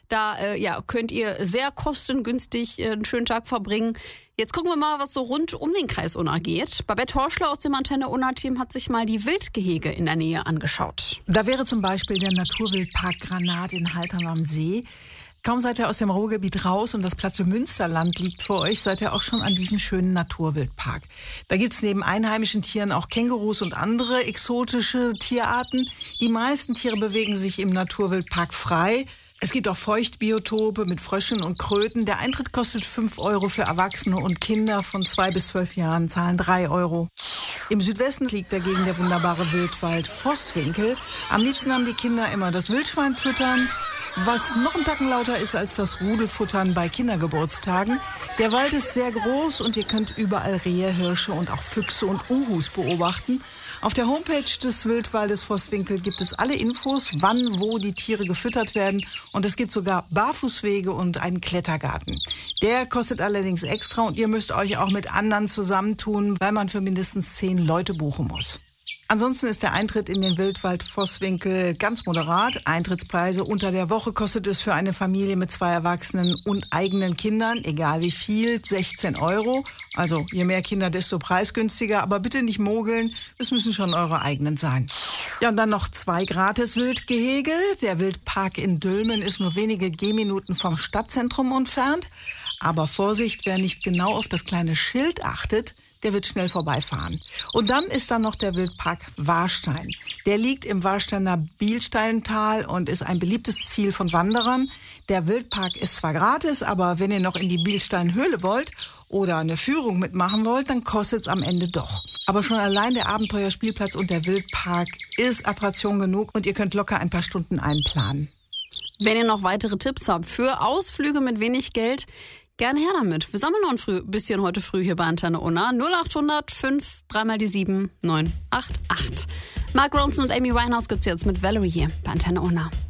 Da könnt ihr sehr kostengünstig einen schönen Tag verbringen. Jetzt gucken wir mal, was so rund um den Kreis Unna geht. Babette Horschler aus dem Antenne Unna-Team hat sich mal die Wildgehege in der Nähe angeschaut. Da wäre zum Beispiel der Naturwildpark Granat in Haltern am See. Kaum seid ihr aus dem Ruhrgebiet raus und das Platze Münsterland liegt vor euch, seid ihr auch schon an diesem schönen Naturwildpark. Da gibt's neben einheimischen Tieren auch Kängurus und andere exotische Tierarten. Die meisten Tiere bewegen sich im Naturwildpark frei. Es gibt auch Feuchtbiotope mit Fröschen und Kröten. Der Eintritt kostet 5 € für Erwachsene und Kinder von 2 bis 12 Jahren zahlen 3 €. Im Südwesten liegt dagegen der wunderbare Wildwald Vosswinkel. Am liebsten haben die Kinder immer das Wildschwein füttern, was noch ein Tacken lauter ist als das Rudelfuttern bei Kindergeburtstagen. Der Wald ist sehr groß und ihr könnt überall Rehe, Hirsche und auch Füchse und Uhus beobachten. Auf der Homepage des Wildwaldes Vosswinkel gibt es alle Infos, wann, wo die Tiere gefüttert werden. Und es gibt sogar Barfußwege und einen Klettergarten. Der kostet allerdings extra und ihr müsst euch auch mit anderen zusammentun, weil man für mindestens 10 Leute buchen muss. Ansonsten ist der Eintritt in den Wildwald Vosswinkel ganz moderat. Eintrittspreise unter der Woche kostet es für eine Familie mit 2 Erwachsenen und eigenen Kindern, egal wie viel, 16 €. Also je mehr Kinder, desto preisgünstiger. Aber bitte nicht mogeln, es müssen schon eure eigenen sein. Ja, und dann noch 2 Gratis-Wildgehege. Der Wildpark in Dülmen ist nur wenige Gehminuten vom Stadtzentrum entfernt. Aber Vorsicht, wer nicht genau auf das kleine Schild achtet, der wird schnell vorbeifahren. Und dann ist da noch der Wildpark Warstein. Der liegt im Warsteiner Bielsteintal und ist ein beliebtes Ziel von Wanderern. Der Wildpark ist zwar gratis, aber wenn ihr noch in die Bielsteinhöhle wollt oder eine Führung mitmachen wollt, dann kostet es am Ende doch. Aber schon allein der Abenteuerspielplatz und der Wildpark ist Attraktion genug und ihr könnt locker ein paar Stunden einplanen. Wenn ihr noch weitere Tipps habt für Ausflüge mit wenig Geld, gerne her damit. Wir sammeln noch ein bisschen heute früh hier bei Antenne Unna. 0800 5 3 7 988. Mark Ronson und Amy Winehouse gibt's jetzt mit Valerie hier bei Antenne Unna.